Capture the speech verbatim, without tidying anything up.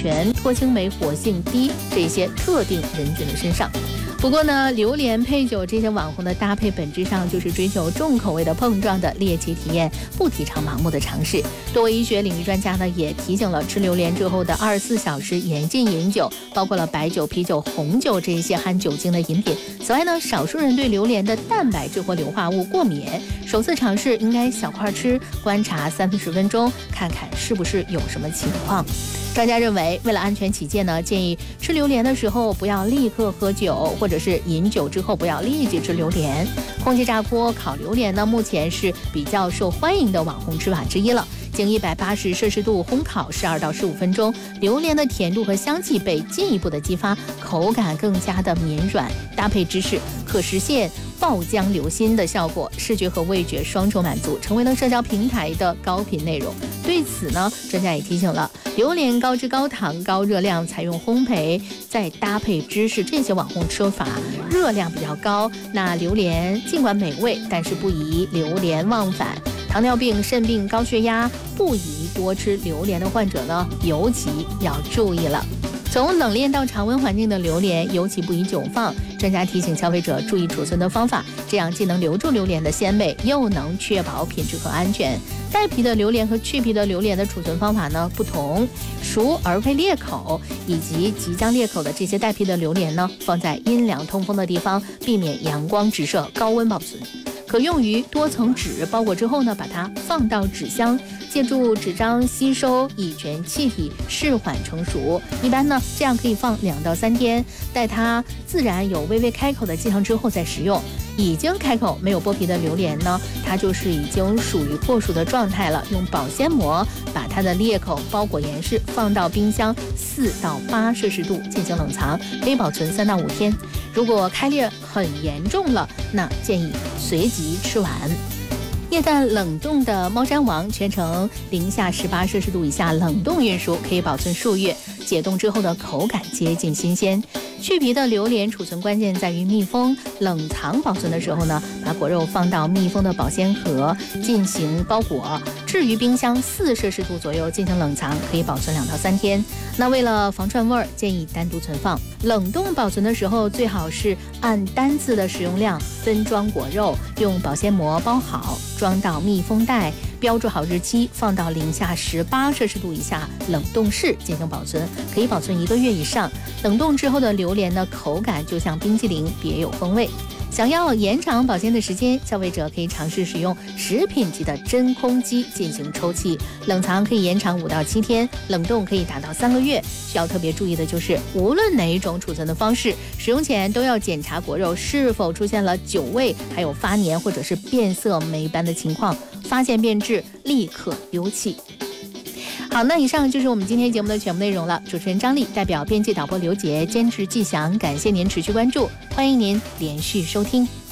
醛、脱氢酶活性低这些特定人群的身上。不过呢，榴莲配酒这些网红的搭配本质上就是追求重口味的碰撞的猎奇体验，不提倡盲目的尝试。多位医学领域专家呢也提醒了吃榴莲之后的二十四小时严禁饮酒，包括了白酒、啤酒、红酒这些含酒精的饮品。此外呢，少数人对榴莲的蛋白质或硫化物过敏，首次尝试应该小块吃，观察三十分钟，看看是不是有什么情况。专家认为，为了安全起见呢，建议吃榴莲的时候不要立刻喝酒，或者是饮酒之后不要立即吃榴莲。空气炸锅烤榴莲呢，目前是比较受欢迎的网红吃法之一了。经一百八十摄氏度烘烤十二到十五分钟，榴莲的甜度和香气被进一步的激发，口感更加的绵软，搭配芝士可实现爆浆流心的效果，视觉和味觉双重满足，成为了社交平台的高频内容。对此呢，专家也提醒了，榴莲高脂高糖高热量，采用烘焙再搭配芝士，这些网红吃法热量比较高。那榴莲尽管美味，但是不宜流连忘返。糖尿病、肾病、高血压不宜多吃榴莲的患者呢，尤其要注意了。从冷链到常温环境的榴莲尤其不宜久放，专家提醒消费者注意储存的方法，这样既能留住榴莲的鲜美，又能确保品质和安全。带皮的榴莲和去皮的榴莲的储存方法呢不同，熟而未裂口以及即将裂口的这些带皮的榴莲呢，放在阴凉通风的地方，避免阳光直射，高温保存。可用于多层纸包裹之后呢，把它放到纸箱，借助纸张吸收乙醛气体，释缓成熟。一般呢，这样可以放两到三天，待它自然有微微开口的迹象之后再食用。已经开口没有剥皮的榴莲呢，它就是已经属于过熟的状态了。用保鲜膜把它的裂口包裹严实，放到冰箱四到八摄氏度进行冷藏，可以保存三到五天。如果开裂很严重了，那建议随即吃完。液氮冷冻的猫山王全程零下十八摄氏度以下冷冻运输，可以保存数月，解冻之后的口感接近新鲜。去皮的榴莲储存关键在于密封，冷藏保存的时候呢，把果肉放到密封的保鲜盒进行包裹，置于冰箱四摄氏度左右进行冷藏，可以保存两到三天。那为了防串味儿，建议单独存放。冷冻保存的时候，最好是按单次的使用量分装果肉，用保鲜膜包好，装到密封袋，标注好日期，放到零下十八摄氏度以下冷冻室进行保存，可以保存一个月以上。冷冻之后的榴莲呢，口感就像冰淇淋，别有风味。想要延长保鲜的时间，消费者可以尝试使用食品级的真空机进行抽气，冷藏可以延长五到七天，冷冻可以达到三个月。需要特别注意的就是，无论哪一种储存的方式，使用前都要检查果肉是否出现了酒味，还有发黏或者是变色霉斑的情况，发现变质立刻丢弃。好，那以上就是我们今天节目的全部内容了。主持人张丽代表编辑导播刘杰，监制季翔，感谢您持续关注，欢迎您连续收听。